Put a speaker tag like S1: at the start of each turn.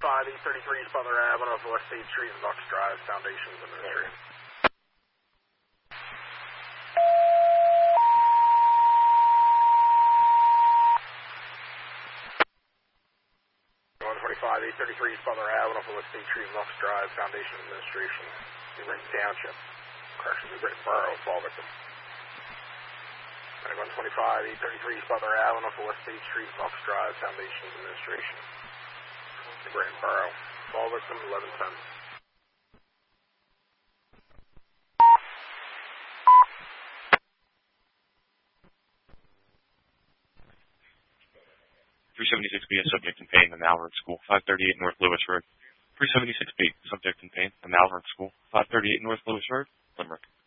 S1: 125, East Butler Avenue off West State Street and Bucks Drive, Foundations Administration. 125, East Butler Avenue off West State Street and Bucks Drive, Foundations Administration. New Britain Township. Crash in New Britain Borough, fall victim. 125, East Butler Avenue off West State Street, Bucks Drive, Foundations Administration. New Britain Borough. Fall victim, 1110.
S2: .376B, a subject in pain, the Malvern School, 538 North Lewis Road. 376B, subject in pain, the Malvern School, 538 North Lewis Road, Limerick.